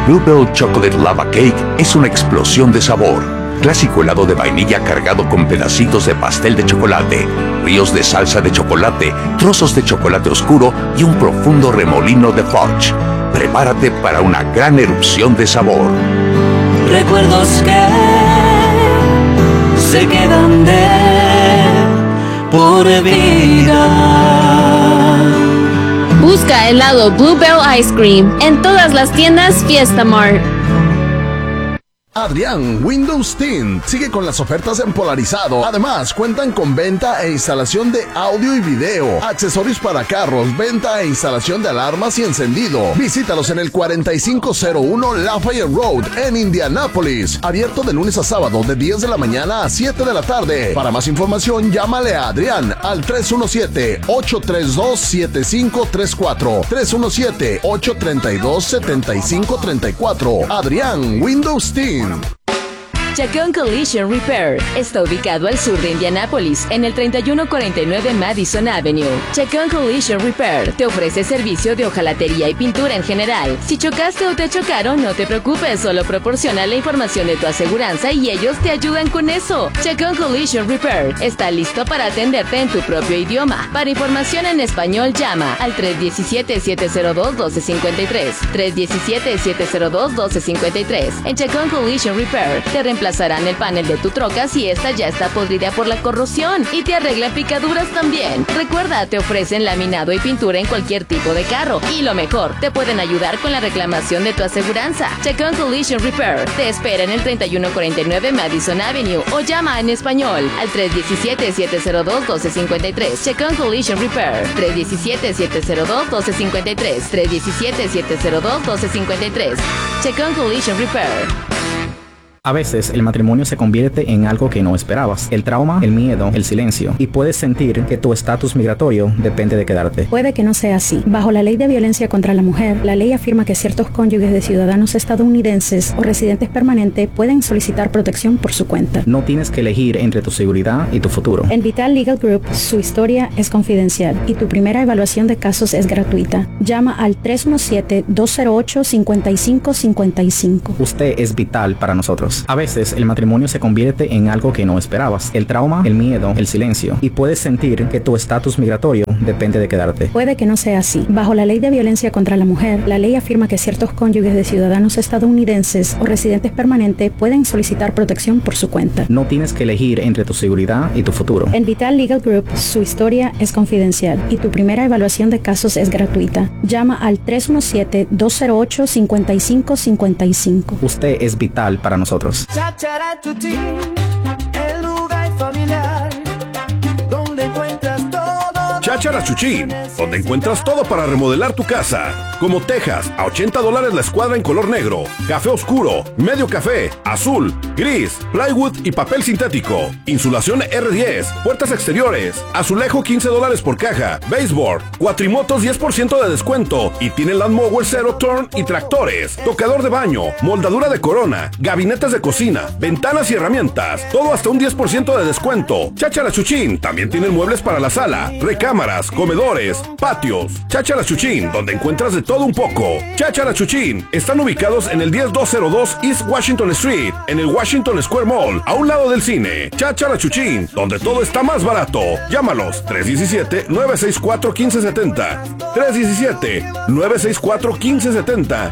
Bluebell Chocolate Lava Cake es una explosión de sabor. Clásico helado de vainilla cargado con pedacitos de pastel de chocolate, ríos de salsa de chocolate, trozos de chocolate oscuro y un profundo remolino de fudge. Prepárate para una gran erupción de sabor. Recuerdos que se quedan de por vida. Busca helado Bluebell Ice Cream en todas las tiendas Fiesta Mart. Adrián Windows Tint sigue con las ofertas en Polarizado. Además, cuentan con venta e instalación de audio y video, accesorios para carros, venta e instalación de alarmas y encendido. Visítalos en el 4501 Lafayette Road en Indianápolis. Abierto de lunes a sábado de 10 de la mañana a 7 de la tarde. Para más información, llámale a Adrián al 317-832-7534. 317-832-7534. Adrián Windows Tint. Chacón Collision Repair está ubicado al sur de Indianápolis, en el 3149 Madison Avenue. Chacón Collision Repair te ofrece servicio de hojalatería y pintura en general. Si chocaste o te chocaron, no te preocupes, solo proporciona la información de tu aseguranza y ellos te ayudan con eso. Chacón Collision Repair está listo para atenderte en tu propio idioma. Para información en español, llama al 317-702-1253. 317-702-1253. En Chacón Collision Repair te reemplazarán el panel de tu troca si esta ya está podrida por la corrosión y te arreglan picaduras también. Recuerda, te ofrecen laminado y pintura en cualquier tipo de carro y lo mejor, te pueden ayudar con la reclamación de tu aseguranza. Chacón Collision Repair te espera en el 3149 Madison Avenue o llama en español al 317-702-1253. Chacón Collision Repair 317-702-1253. 317-702-1253. Chacón Collision Repair. A veces el matrimonio se convierte en algo que no esperabas. El trauma, el miedo, el silencio. Y puedes sentir que tu estatus migratorio depende de quedarte. Puede que no sea así. Bajo la ley de violencia contra la mujer, la ley afirma que ciertos cónyuges de ciudadanos estadounidenses o residentes permanentes pueden solicitar protección por su cuenta. No tienes que elegir entre tu seguridad y tu futuro. En Vital Legal Group, su historia es confidencial y tu primera evaluación de casos es gratuita. Llama al 317-208-5555. Usted es vital para nosotros. A veces el matrimonio se convierte en algo que no esperabas. El trauma, el miedo, el silencio. Y puedes sentir que tu estatus migratorio depende de quedarte. Puede que no sea así. Bajo la ley de violencia contra la mujer, la ley afirma que ciertos cónyuges de ciudadanos estadounidenses o residentes permanentes pueden solicitar protección por su cuenta. No tienes que elegir entre tu seguridad y tu futuro. En Vital Legal Group, su historia es confidencial y tu primera evaluación de casos es gratuita. Llama al 317-208-5555. Usted es vital para nosotros. El lugar familiar donde encuentras todo. Cháchara Chuchín, donde encuentras todo para remodelar tu casa, como tejas a $80 la escuadra en color negro, café oscuro, medio café, azul, gris, plywood y papel sintético, insulación R10, puertas exteriores, azulejo $15 por caja, baseboard, cuatrimotos 10% de descuento y tiene Land Mower Zero Turn y tractores, tocador de baño, moldadura de corona, gabinetes de cocina, ventanas y herramientas, todo hasta un 10% de descuento. Cháchara Chuchín también tiene muebles para la sala, recámaras, comedores, patios. Cháchara Chuchín, donde encuentras de todo un poco. Cháchara Chuchín, están ubicados en el 10202 East Washington Street, en el Washington Square Mall, a un lado del cine. Cháchara Chuchín, donde todo está más barato. Llámalos 317-964-1570. 317-964-1570.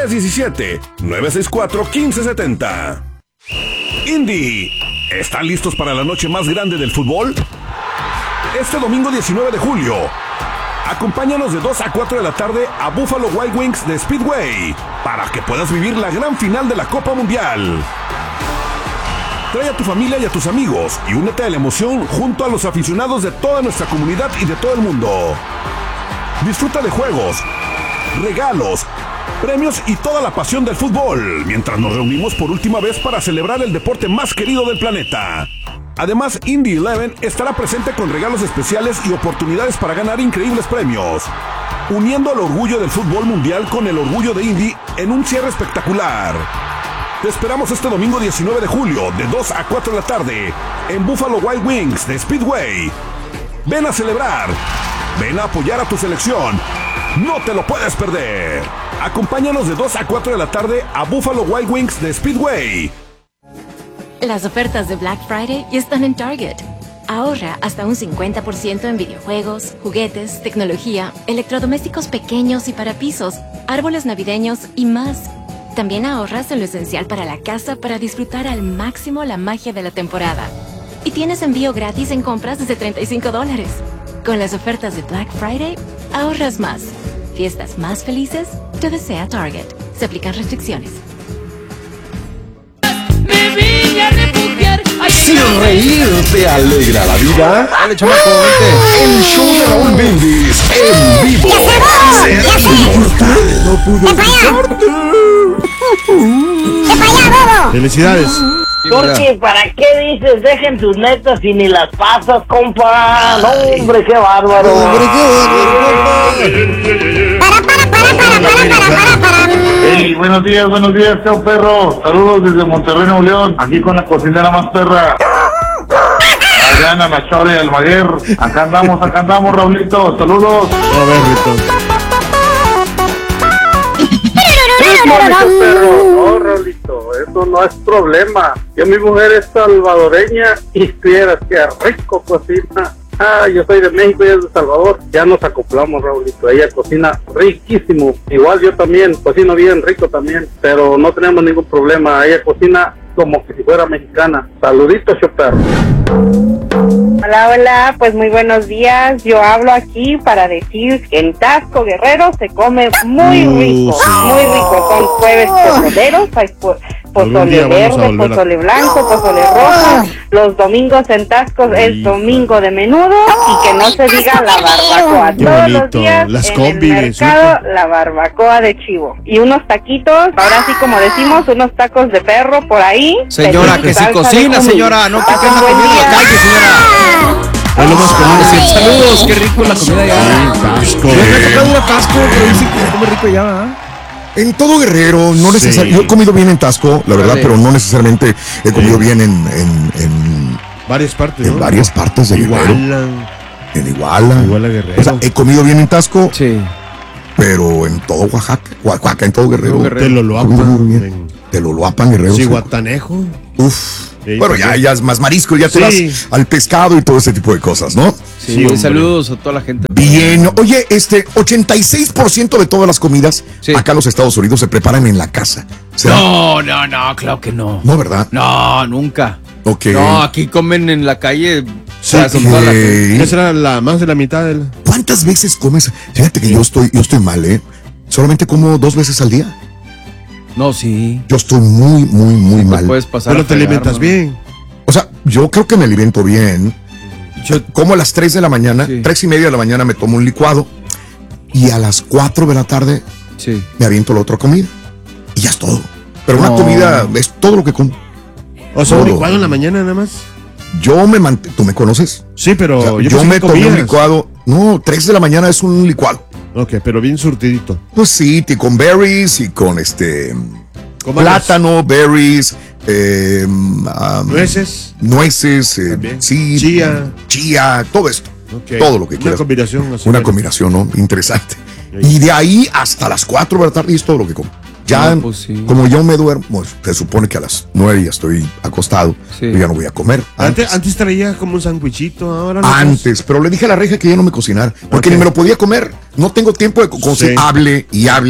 317-964-1570. Indy, ¿están listos para la noche más grande del fútbol? Este domingo 19 de julio, acompáñanos de 2 a 4 de la tarde a Buffalo Wild Wings de Speedway para que puedas vivir la gran final de la Copa Mundial. Trae a tu familia y a tus amigos y únete a la emoción junto a los aficionados de toda nuestra comunidad y de todo el mundo. Disfruta de juegos, regalos, premios y toda la pasión del fútbol mientras nos reunimos por última vez para celebrar el deporte más querido del planeta. Además, Indy 11 estará presente con regalos especiales y oportunidades para ganar increíbles premios, uniendo el orgullo del fútbol mundial con el orgullo de Indy en un cierre espectacular. Te esperamos este domingo 19 de julio de 2 a 4 de la tarde en Buffalo Wild Wings de Speedway. Ven a celebrar, ven a apoyar a tu selección, no te lo puedes perder. Acompáñanos de 2 a 4 de la tarde a Buffalo Wild Wings de Speedway. Las ofertas de Black Friday ya están en Target. Ahorra hasta un 50% en videojuegos, juguetes, tecnología, electrodomésticos pequeños y para pisos, árboles navideños y más. También ahorras en lo esencial para la casa para disfrutar al máximo la magia de la temporada. Y tienes envío gratis en compras desde $35. Con las ofertas de Black Friday, ahorras más. Fiestas más felices, te desea Target. Se aplican restricciones. Me vine a refugiar. Si reír te alegra la vida, Dale, chamaco, vente. el show de Raúl Brindis en vivo será inmortal. No pude escucharte. Felicidades. Porque, ¿para qué dices? Dejen sus netas y ni las pasas, compa. No, hombre, qué bárbaro. Hey, buenos días, chao perro. Saludos desde Monterrey, Nuevo León. Aquí con la cocinera más perra. Adriana Machore y Almaguer. Acá andamos, Raulito. Saludos. A ver, Rito. No, Raulito, eso no es problema. Yo, mi mujer es salvadoreña y vieras que rico cocina. Yo soy de México y ella es de Salvador. Ya nos acoplamos, Raulito. Ella cocina riquísimo. Igual yo también cocino bien rico también, pero no tenemos ningún problema. Ella cocina como que si fuera mexicana. Saluditos, Chopper. Hola, pues muy buenos días. Yo hablo aquí para decir que en Taxco Guerrero se come muy rico, muy rico. Son jueves pozoleros, hay pozole verde, pozole blanco, pozole rojo. Los domingos en Taxco es domingo de menudo y que no se diga la barbacoa. Todos los días las en el mercado la barbacoa de chivo. Y unos taquitos, ahora sí como decimos, unos tacos de perro por ahí. Señora, que si cocina, señora, no que anda comiendo en la calle, señora. Es lo más común. Saludos, qué rico la comida ya. Tasco. Me ha tocado ir a Tasco, pero dicen que se come rico ya, ¿verdad? En todo Guerrero, no necesariamente. Yo he comido bien en Tasco, la verdad, pero no necesariamente he comido bien en varias partes. En varias partes de Guerrero. En Iguala. Iguala Guerrero. O sea, he comido bien en Tasco. Sí. Pero en todo Oaxaca, en todo Guerrero. Te lo loapan, Guerrero. Cihuatanejo. Uf. Bueno, ya es más marisco, ya te vas al pescado y todo ese tipo de cosas, ¿no? Sí, saludos a toda la gente. Bien, oye, 86% de todas las comidas acá en los Estados Unidos se preparan en la casa. No, claro que no. No, ¿verdad? No, nunca. Ok. No, aquí comen en la calle. Esa era más de la mitad de la... ¿Cuántas veces comes? Fíjate que yo estoy mal, ¿eh? Solamente como 2 veces al día. No, sí. Yo estoy muy mal. Puedes pasar. Pero te alimentas bien. O sea, yo creo que me alimento bien. Yo como a las 3 de la mañana, 3:30 de la mañana me tomo un licuado y a las 4 de la tarde me aviento la otra comida y ya es todo. Pero una comida es todo lo que como. O sea, un licuado en la mañana nada más. ¿Tú me conoces? Sí, pero o sea, yo me tomé un licuado. No, 3 de la mañana es un licuado. Ok, pero bien surtidito. Pues sí, con berries y con plátano, berries, nueces, chía, todo esto. Okay. Todo lo que quieras. Una combinación, ¿no? Interesante. Y de ahí hasta las 4 de la tarde es todo lo que como. Ya, como yo me duermo, se supone que a las 9 ya estoy acostado, yo ya no voy a comer. Antes traía como un sándwichito, ahora no. Antes, pero le dije a la reja que ya no me cocinar, porque ni me lo podía comer. No tengo tiempo de cocinar. Hable.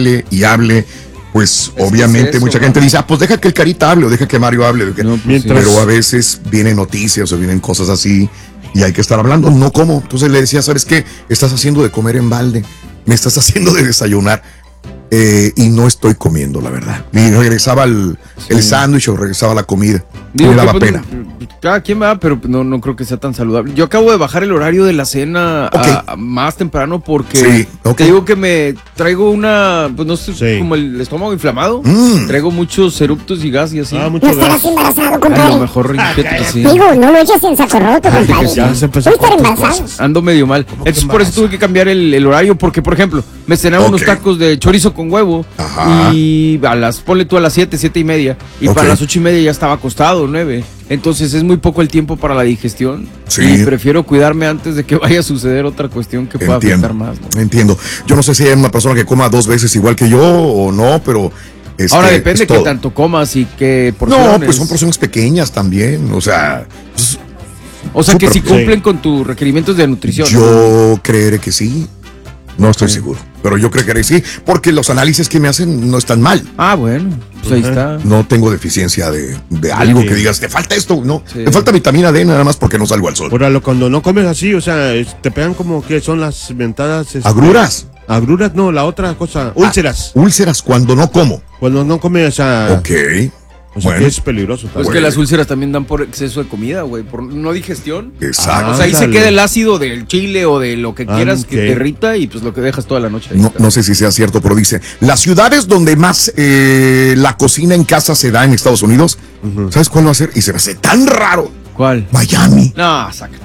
Pues obviamente mucha gente dice, pues deja que el Carita hable o deja que Mario hable. Pero a veces vienen noticias o vienen cosas así y hay que estar hablando, no como. Entonces le decía, ¿sabes qué? Estás haciendo de comer en balde, me estás haciendo de desayunar. Y no estoy comiendo, la verdad. Y regresaba el sándwich o regresaba la comida. Me daba pena. Cada quien va, pero no creo que sea tan saludable. Yo acabo de bajar el horario de la cena a más temprano porque te digo que me traigo pues no sé, como el estómago inflamado. Traigo muchos eruptos y gas y así. ¿No estarás embarazado, compadre? A lo mejor sí. Digo, no lo eches en saco roto, compadre. Voy a estar embarazado. Ando medio mal. Entonces por eso tuve que cambiar el horario porque, por ejemplo, me cenaba unos tacos de chorizo con huevo y ponle tú a las 7:30 y para las 8:30 ya estaba acostado. o 9. Entonces es muy poco el tiempo para la digestión. Sí. Y prefiero cuidarme antes de que vaya a suceder otra cuestión que pueda afectar más, ¿no? Entiendo. Yo no sé si hay una persona que coma 2 veces igual que yo o no, pero... Ahora depende de qué tanto comas y qué porciones. No, pues son porciones pequeñas también, o sea... que si cumplen con tus requerimientos de nutrición. Yo creeré que sí. No estoy seguro, pero yo creo que sí, porque los análisis que me hacen no están mal. Ah, bueno, pues ahí está. No tengo deficiencia de algo que digas, te falta esto, no. Te falta vitamina D nada más porque no salgo al sol. Pero cuando no comes así, o sea, te pegan como que son las mentadas... ¿Agruras? Agruras, no, la otra cosa, úlceras. Úlceras cuando no como. Cuando no comes, o sea... Ok. O sea, que es peligroso. Pues que las úlceras también dan por exceso de comida, güey, por no digestión. Exacto. O sea, ahí se queda el ácido del chile o de lo que quieras que te irrita y pues lo que dejas toda la noche. No sé si sea cierto, pero dice, las ciudades donde más la cocina en casa se da en Estados Unidos, ¿sabes cuál va a ser? Y se me hace tan raro. ¿Cuál? Miami. No, sácate.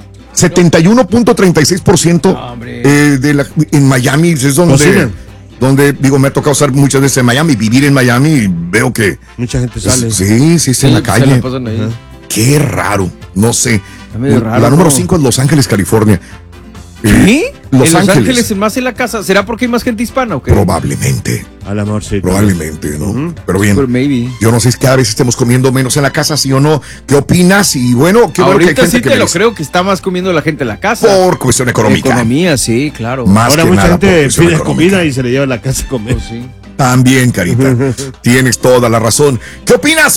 71.36% en Miami es donde, digo, me ha tocado estar muchas veces en Miami, vivir en Miami y veo que... Mucha gente sale. Sí, en la calle. Qué raro, no sé. La número 5 es Los Ángeles, California. ¿Sí? Los Ángeles más en la casa. ¿Será porque hay más gente hispana o qué? Probablemente. A la mejor sí. Probablemente, ¿no? Pero bien. Yo no sé si cada vez estemos comiendo menos en la casa, sí o no. ¿Qué opinas? Y bueno, qué bueno que hay gente sí te lo creo que está más comiendo la gente en la casa. Por cuestión económica. Economía, sí, claro. Ahora mucha gente pide comida y se le lleva a la casa a comer. Pues sí. También, Carita. Tienes toda la razón. ¿Qué opinas?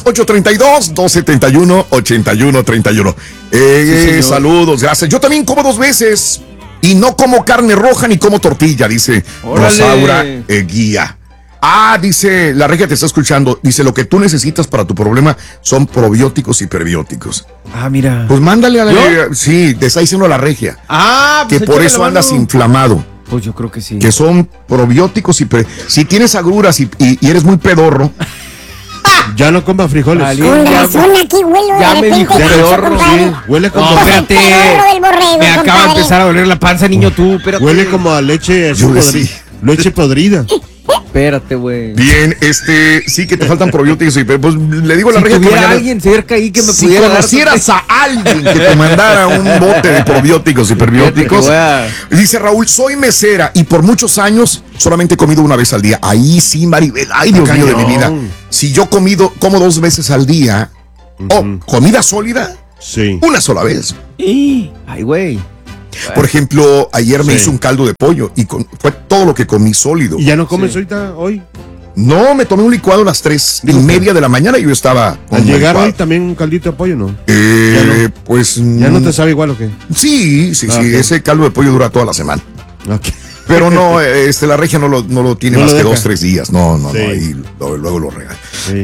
832-271-8131. Saludos, gracias. Yo también como 2 veces. Y no como carne roja ni como tortilla, dice Rosaura Guía. Dice, la regia te está escuchando. Dice, lo que tú necesitas para tu problema son probióticos y prebióticos. Mira. Pues mándale a la regia. Sí, te está diciendo la regia. Pues que por eso andas inflamado. Pues yo creo que sí. Que son probióticos y si tienes agruras y eres muy pedorro. Ya no comas frijoles. Con razón aquí huele. Ya me dijo pedorro. Sí, huele como... No, espérate. Me acaba de empezar a doler la panza, niño, tú. Espérate. Huele como a leche leche podrida. Espérate, güey. Bien, sí que te faltan probióticos y pues le digo a la regia que mañana, alguien cerca ahí que me pudiera dar. Si conocieras a alguien que te mandara un bote de probióticos y prebióticos. Dice Raúl, soy mesera y por muchos años solamente he comido una vez al día. Ahí sí, Maribel, ay Dios mío de mi vida. Si yo como 2 veces al día, comida sólida, una sola vez. Ay, güey. Por ejemplo, ayer me hice un caldo de pollo y fue todo lo que comí sólido. ¿Y ya no comes ahorita hoy? No, me tomé un licuado a las 3:30 de la mañana y yo estaba... Al llegar hoy también un caldito de pollo, ¿no? Pues... ¿Ya no te sabe igual o qué? Sí, ese caldo de pollo dura toda la semana. Pero no, la regia no lo tiene más que 2-3 días. No, ahí luego lo regala.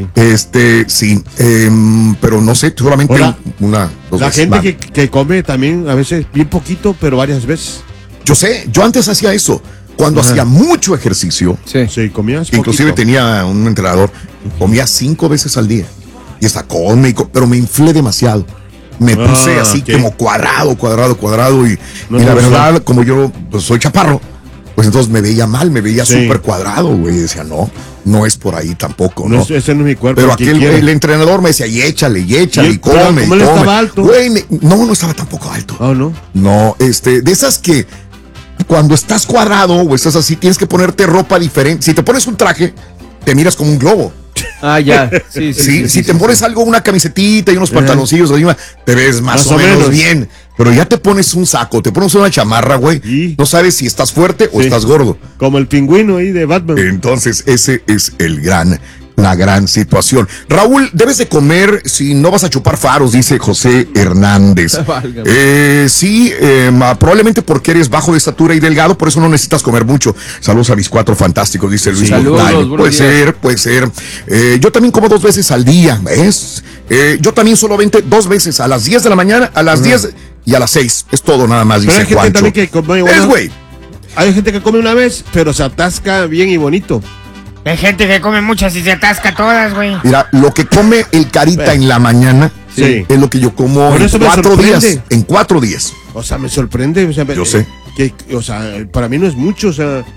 Pero no sé, solamente una, 2 la veces. La gente que come también a veces bien poquito, pero varias veces. Yo sé, yo antes hacía eso. Cuando hacía mucho ejercicio, comías inclusive poquito. Tenía un entrenador, comía 5 veces al día. Y hasta pero me inflé demasiado. Me puse así como cuadrado. Y la verdad, como yo soy chaparro, pues entonces me veía mal, me veía súper cuadrado, güey. Y decía, no es por ahí tampoco, ¿no? Ese no es mi cuerpo. Pero el entrenador me decía, y échale, y come. ¿Cómo le estaba alto? Güey, no estaba tampoco alto. ¿No? No, de esas que cuando estás cuadrado o estás así, tienes que ponerte ropa diferente. Si te pones un traje, te miras como un globo. Ya. Sí. Si te pones algo, una camisetita y unos pantaloncillos arriba, te ves más o menos bien. Pero ya te pones un saco, te pones una chamarra, güey. No sabes si estás fuerte o estás gordo. Como el pingüino ahí de Batman. Entonces, ese es la gran situación. Raúl, debes de comer si no vas a chupar faros, dice José Hernández. Probablemente porque eres bajo de estatura y delgado, por eso no necesitas comer mucho. Saludos a mis 4 fantásticos, dice Luis. Puede ser. Yo también como 2 veces al día, ¿ves? Yo también solamente 2 veces, a las 10 de la mañana, a las 10 y a las 6. Es todo nada más, dice Juancho. Pero hay gente también que come güey. Hay gente que come una vez, pero se atasca bien y bonito. Hay gente que come muchas y se atasca todas, güey. Mira, lo que come el Carita en la mañana es lo que yo como en 4 días. En 4 días. O sea, me sorprende. O sea, yo sé. Para mí no es mucho, o sea...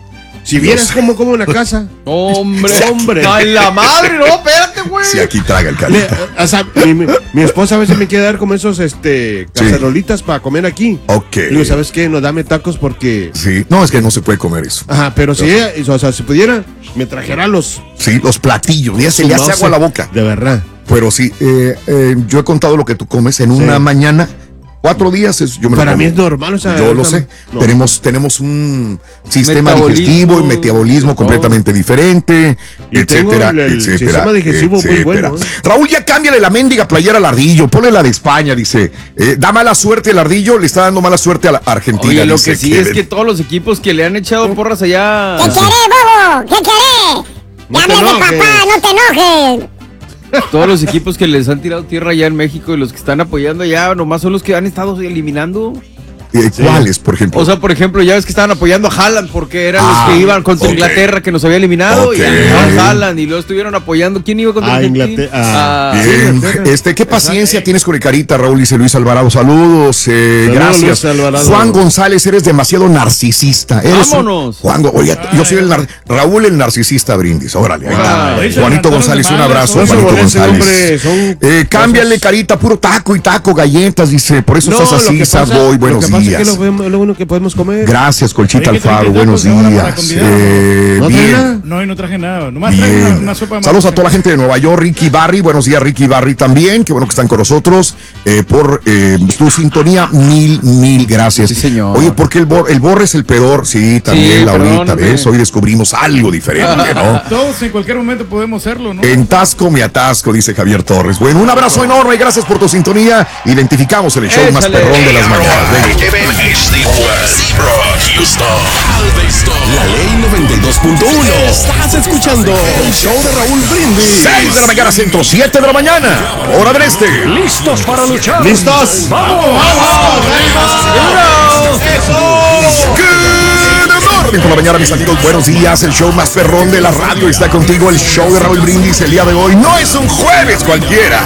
Si vieras cómo como en la casa. Hombre, sí, hombre. ¡Ay, la madre! No, espérate, güey. Si aquí traga el carita. O sea, mi esposa a veces me quiere dar como esos cacerolitas para comer aquí. Ok. Le digo, ¿sabes qué? No, dame tacos porque... Sí, no, es que no se puede comer eso. Ajá, pero si ella, o sea, si pudiera, me trajera los... Sí, los platillos. Ya se le hace agua a la boca. De verdad. Pero sí, yo he contado lo que tú comes en una mañana. 4 días, yo me lo Para como. mí es normal, o sea, yo lo sé. No. Tenemos un sistema digestivo y metabolismo completamente diferente, y etcétera, el sistema digestivo muy bueno. Raúl, ya cámbiale la mendiga playera al Ardillo, ponle la de España, dice. Da mala suerte el Ardillo, le está dando mala suerte a la Argentina. Oye, lo que sí es que todos los equipos que le han echado porras allá... ¿Qué querés, bobo? ¿Qué querés? Ya hables de papá, no te enojes. Todos los equipos que les han tirado tierra allá en México y los que están apoyando allá, nomás son los que han estado eliminando. ¿Cuáles, por ejemplo? O sea, por ejemplo, ya ves que estaban apoyando a Haaland porque eran los que iban contra Inglaterra, que nos había eliminado, y a Haaland, y luego estuvieron apoyando. ¿Quién iba contra Inglaterra? Bien. Qué paciencia tienes con el carita, Raúl, dice Luis Alvarado. Saludos, gracias. Juan González, eres demasiado narcisista. Vámonos. Oye, yo soy Raúl el narcisista brindis. Órale, ahí está. Juanito González, un abrazo. Juanito González. Cámbiale, carita, puro taco y taco, galletas, dice. Por eso estás así, Saboy. Buenos días. ¿Qué es lo bueno que podemos comer? Gracias, Colchita Alfaro. Buenos días. Bien. No traje nada. Nomás traje una sopa de saludos a toda la gente de Nueva York. Ricky Barry. Buenos días, Ricky Barry también. Qué bueno que están con nosotros. Por tu sintonía, mil gracias. Sí, señor. Oye, porque el Borre es el peor. Sí, también, Laurita, ¿ves? Hoy descubrimos algo diferente, ¿no? Todos en cualquier momento podemos hacerlo, ¿no? En Tasco me atasco, dice Javier Torres. Bueno, un abrazo enorme y gracias por tu sintonía. Identificamos el show más perrón de las mañanas. La ley 92.1. Estás escuchando el show de Raúl Brindis. 6 de la mañana, centro, 7 de la mañana. Hora del este. ¿Listos para luchar? ¿Listos? ¡Vamos! Por la mañana, mis amigos, buenos días. El show más perrón de la radio está contigo. El show de Raúl Brindis el día de hoy no es un jueves cualquiera.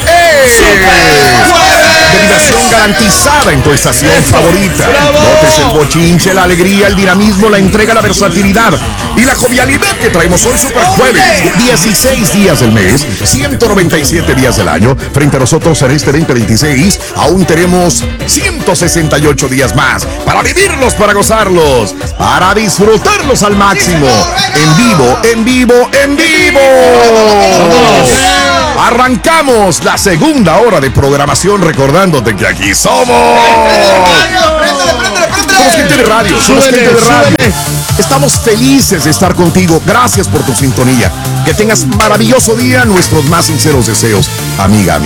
De diversión garantizada en tu estación favorita. Notes el bochinche, la alegría, el dinamismo, la entrega, la versatilidad y la jovialidad que traemos hoy Super Jueves. 16 días del mes, 197 días del año. Frente a nosotros en este 2026 aún tenemos 168 días más para vivirlos, para gozarlos, para disfrutarlos al máximo. En vivo. Arrancamos la segunda hora de programación recordándote que aquí somos. Somos gente de radio, Estamos felices de estar contigo. Gracias por tu sintonía. Que tengas maravilloso día. Nuestros más sinceros deseos, amiga.